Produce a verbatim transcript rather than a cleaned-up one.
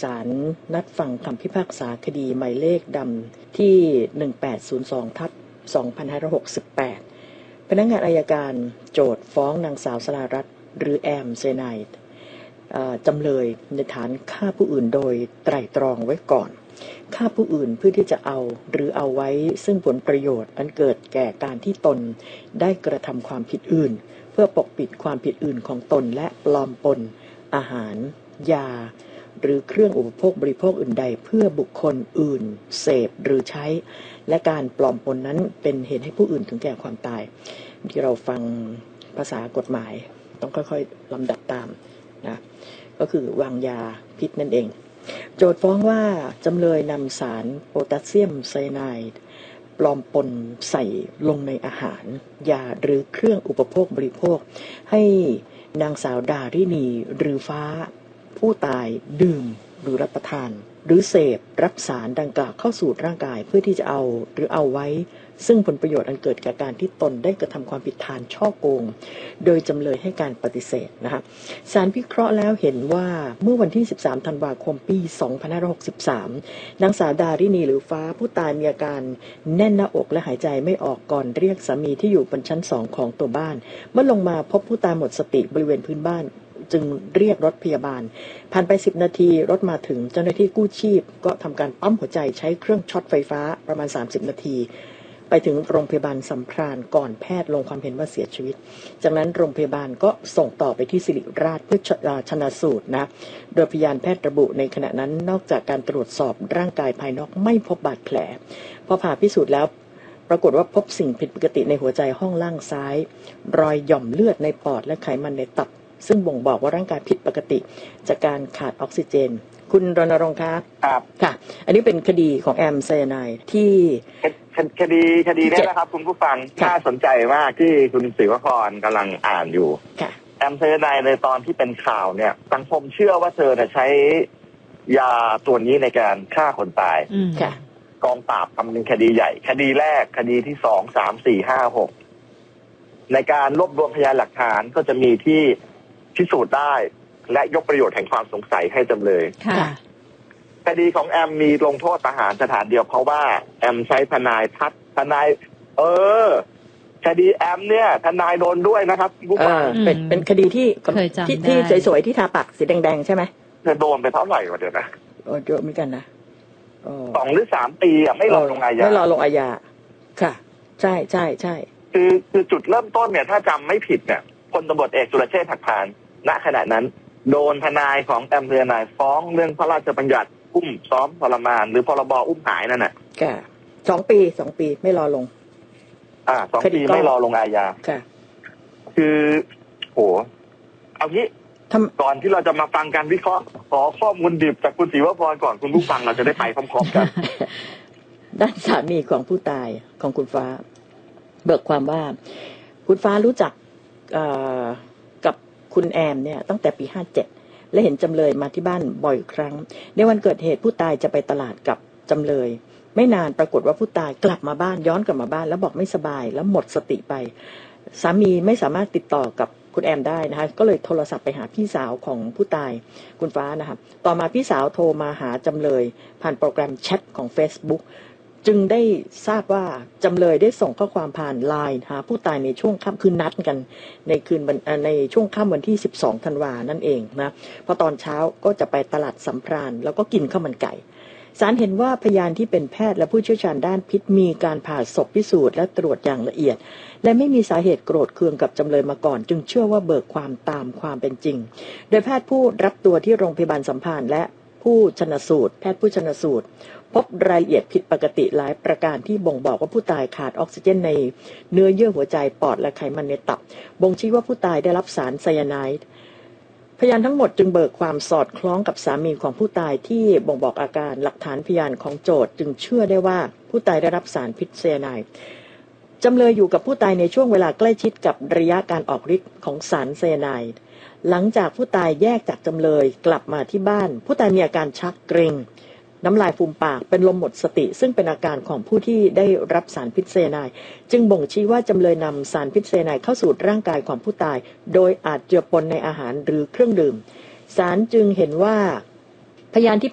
ศาลนัดฟังคำพิพากษาคดีหมายเลขดำที่หนึ่งแปดศูนย์สองทับสองพันห้าร้อยหกสิบแปดพนักงานอัยการโจทก์ฟ้องนางสาวสรารัตน์หรือแอมเซไนท์จำเลยในฐานฆ่าผู้อื่นโดยไตร่ตรองไว้ก่อนฆ่าผู้อื่นเพื่อที่จะเอาหรือเอาไว้ซึ่งผลประโยชน์อันเกิดแก่การที่ตนได้กระทำความผิดอื่นเพื่อปกปิดความผิดอื่นของตนและปลอมปนอาหารยาหรือเครื่องอุปโภคบริโภคอื่นใดเพื่อบุคคลอื่นเสพหรือใช้และการปลอมปนนั้นเป็นเหตุให้ผู้อื่นถึงแก่ความตายที่เราฟังภาษากฎหมายต้องค่อยๆลำดับตามนะก็คือวางยาพิษนั่นเองโจทก์ฟ้องว่าจำเลยนำสารโพแทสเซียมไซยาไนด์ปลอมปนใส่ลงในอาหารยาหรือเครื่องอุปโภคบริโภคให้นางสาวดารินีหรือฟ้าผู้ตายดื่มหรือรับประทานหรือเสพรับสารดังกล่าวเข้าสู่ร่างกายเพื่อที่จะเอาหรือเอาไว้ซึ่งผลประโยชน์อันเกิดจากการที่ตนได้กระทำความผิดฐานฉ้อโกงโดยจำเลยให้การปฏิเสธนะคะศาลพิเคราะห์แล้วเห็นว่าเมื่อวันที่สิบสามธันวาคมปีสองพันห้าร้อยหกสิบสามนางสาวดารินีหรือฟ้าผู้ตายมีอาการแน่นหน้าอกและหายใจไม่ออกก่อนเรียกสามีที่อยู่บนชั้นสองของตัวบ้านเมื่อลงมาพบผู้ตายหมดสติบริเวณพื้นบ้านจึงเรียกรถพยาบาลผ่านไปสิบนาทีรถมาถึงเจ้าหน้าที่กู้ชีพก็ทำการปั๊มหัวใจใช้เครื่องช็อตไฟฟ้าประมาณสามสิบนาทีไปถึงโรงพยาบาลสัมพรานก่อนแพทย์ลงความเห็นว่าเสียชีวิตจากนั้นโรงพยาบาลก็ส่งต่อไปที่ศิริราชเพื่อชนะสูตรนะโดยพยานแพทย์ระบุในขณะนั้นนอกจากการตรวจสอบร่างกายภายนอกไม่พบบาดแผลพอผ่าพิสูจน์แล้วปรากฏว่าพบสิ่งผิดปกติในหัวใจห้องล่างซ้ายรอยหย่อมเลือดในปอดและไขมันในตับซึ่งบ่งบอกว่าร่างกายผิดปกติจากการขาดออกซิเจนคุณรณรงค์ครับครับค่ะอันนี้เป็นคดีของแอมไซยาไนด์ที่คดีคดีนี้นะครับคุณผู้ฟังน่าสนใจมากที่คุณศิวพรกำลังอ่านอยู่แอมไซยาไนด์ในตอนที่เป็นข่าวเนี่ยสังคมเชื่อว่าเธอใช้ยาตัวนี้ในการฆ่าคนตายกองปราบทำเป็นคดีใหญ่คดีแรกคดีที่สองสามสี่ห้าหกในการรวบรวมพยานหลักฐานก็จะมีที่พิสูจน์ได้และยกประโยชน์แห่งความสงสัยให้จำเลยคดีของแอมมีลงโทษประหารสถานเดียวเพราะว่าแอมใช้ทนายทัดทนายเออคดีแอมเนี่ยทนายโดนด้วยนะครับผู้ฟังเป็นเป็นคดีที่ที่ที่สวยๆที่ทาปากสีแดงๆใช่ไหมเธอโดนไปเท่าไหร่วะเดี๋ยวนะโอ้เยอะเหมือนกันนะสองหรือสามปีอ่ะไม่รอลงอาญาไม่รอลงอาญาค่ะใช่ใช่ใช่คือคือจุดเริ่มต้นเนี่ยถ้าจำไม่ผิดเนี่ยพลตำรวจเอกสุรเชษฐ์หักพานณขณะนั้นโดนทนายของแอมไซยาไนด์ฟ้องเรื่องพระราชบัญญัติอุ้มซ้อมทรมานหรือพรบอุ้มหายนั่นน่ะค่ะสองปีสองปีไม่รอลงอ่าสองปีไม่รอลงอาญาค่ะคือโหเอางี้ก่อนที่เราจะมาฟังการวิเคราะห์ขอข้อมูลดิบจากคุณศิวพรก่อนคุณผู้ฟังเราจะได้ไปพร้อมๆกันด้านสามีของผู้ตายของคุณฟ้าเบิกความว่าคุณฟ้ารู้จักกับคุณแอมเนี่ยตั้งแต่ปีห้าเจ็ดและเห็นจำเลยมาที่บ้านบ่อยครั้งในวันเกิดเหตุผู้ตายจะไปตลาดกับจำเลยไม่นานปรากฏว่าผู้ตายกลับมาบ้านย้อนกลับมาบ้านแล้วบอกไม่สบายแล้วหมดสติไปสามีไม่สามารถติดต่อกับคุณแอมได้นะคะก็เลยโทรศัพท์ไปหาพี่สาวของผู้ตายคุณฟ้านะคะต่อมาพี่สาวโทรมาหาจำเลยผ่านโปรแกรมแชทของ Facebook จึงได้ทราบว่าจำเลยได้ส่งข้อความผ่านไลน์หาผู้ตายในช่วงค่ำคืนนัดกันในคืนในช่วงค่ำวันที่สิบสองธันวานั่นเองนะพอตอนเช้าก็จะไปตลาดสัมพรานแล้วก็กินข้าวมันไก่ศาลเห็นว่าพยานที่เป็นแพทย์และผู้เชี่ยวชาญด้านพิษมีการผ่าศพพิสูจน์และตรวจอย่างละเอียดและไม่มีสาเหตุโกรธเคืองกับจำเลยมาก่อนจึงเชื่อว่าเบิกความตามความเป็นจริงโดยแพทย์ผู้รับตัวที่โรงพยาบาลสัมพันธ์และผู้ชนสูตรแพทย์ผู้ชนสูตรพบรายละเอียดผิดปกติหลายประการที่บ่งบอกว่าผู้ตายขาดออกซิเจนในเนื้อเยื่อหัวใจปอดและไขมันในตับบ่งชี้ว่าผู้ตายได้รับสารไซยาไนด์พยานทั้งหมดจึงเบิกความสอดคล้องกับสามีของผู้ตายที่บ่งบอกอาการหลักฐานพยานของโจทก์จึงเชื่อได้ว่าผู้ตายได้รับสารพิษไซยาไนด์จำเลยอยู่กับผู้ตายในช่วงเวลาใกล้ชิดกับระยะการออกฤทธิ์ของสารไซยาไนด์หลังจากผู้ตายแยกจากจำเลยกลับมาที่บ้านผู้ตายมีอาการชักเกร็งน้ำลายฟูมปากเป็นลมหมดสติซึ่งเป็นอาการของผู้ที่ได้รับสารพิษไซยาไนด์จึงบ่งชี้ว่าจำเลยนำสารพิษไซยาไนด์เข้าสู่ร่างกายของผู้ตายโดยอาจเจือปนในอาหารหรือเครื่องดื่มศาลจึงเห็นว่าพยานที่